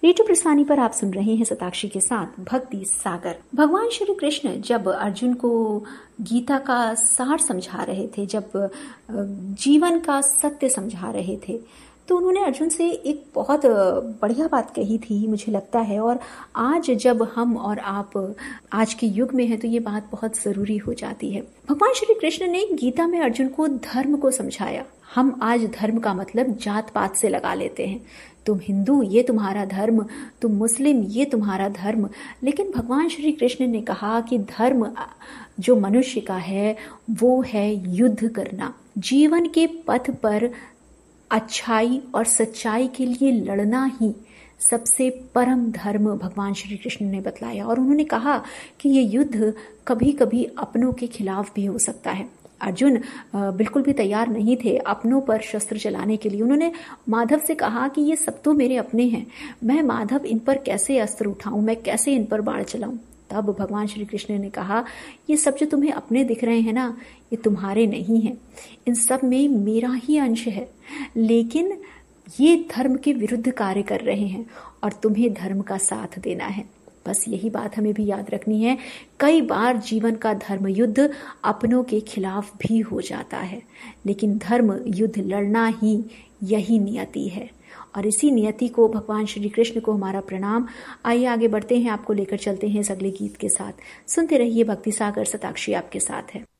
Radio प्रस्थानी पर आप सुन रहे हैं शताक्षी के साथ भक्ति सागर। भगवान श्री कृष्ण जब अर्जुन को गीता का सार समझा रहे थे, जब जीवन का सत्य समझा रहे थे, तो उन्होंने अर्जुन से एक बहुत बढ़िया बात कही थी, मुझे लगता है। और आज जब हम और आप आज के युग में हैं तो ये बात बहुत ज़रूरी हो जाती है। भगवान श्री कृष्ण ने गीता में अर्जुन को धर्म को समझाया। हम आज धर्म का मतलब जात पात से लगा लेते हैं। तुम हिंदू, ये तुम्हारा धर्म, तुम मुस्लिम, ये तुम्हारा धर्म। लेकिन भगवान श्री कृष्ण ने कहा कि धर्म जो मनुष्य का है वो है युद्ध करना। जीवन के पथ पर अच्छाई और सच्चाई के लिए लड़ना ही सबसे परम धर्म भगवान श्री कृष्ण ने बतलाया। और उन्होंने कहा कि ये युद्ध कभी कभी अपनों के खिलाफ भी हो सकता है। अर्जुन बिल्कुल भी तैयार नहीं थे अपनों पर शस्त्र चलाने के लिए। उन्होंने माधव से कहा कि ये सब तो मेरे अपने हैं, मैं माधव इन पर कैसे अस्त्र उठाऊं, मैं कैसे इन पर बाण चलाऊं। तब भगवान श्री कृष्ण ने कहा, ये सब जो तुम्हें अपने दिख रहे हैं ना, ये तुम्हारे नहीं हैं, इन सब में मेरा ही अंश है। लेकिन ये धर्म के विरुद्ध कार्य कर रहे हैं और तुम्हें धर्म का साथ देना है। बस यही बात हमें भी याद रखनी है। कई बार जीवन का धर्म युद्ध अपनों के खिलाफ भी हो जाता है, लेकिन धर्म युद्ध लड़ना ही यही नियति है। और इसी नियति को भगवान श्री कृष्ण को हमारा प्रणाम। आइए आगे बढ़ते हैं, आपको लेकर चलते हैं इस अगले गीत के साथ। सुनते रहिए भक्ति सागर, शताक्षी आपके साथ है।